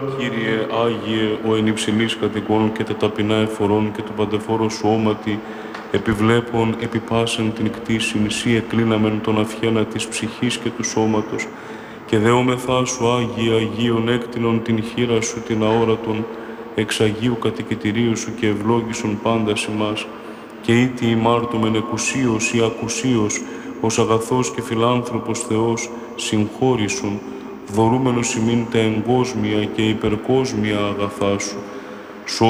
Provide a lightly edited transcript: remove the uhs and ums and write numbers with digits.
Κύριε Άγιε, ο εν υψηλής κατοικών και τα ταπεινά εφορών και το παντεφόρο σώματι, επιβλέπων επί πάσεν την κτήσιν, σύ εκλίναμεν τον αυχένα της ψυχής και του σώματος, και δεόμεθά σου, Άγιε, Αγίων έκτινον την χείρα σου την αόρατον, εξ Αγίου κατοικητηρίου σου και ευλόγησον πάντα ημάς, και ήτι ημάρτωμεν εκουσίως ή ακουσίως, ως αγαθός και φιλάνθρωπος Θεός, συγχώρησον, δωρούμενος ημίν τα εγκόσμια και υπερκόσμια αγαθά σου,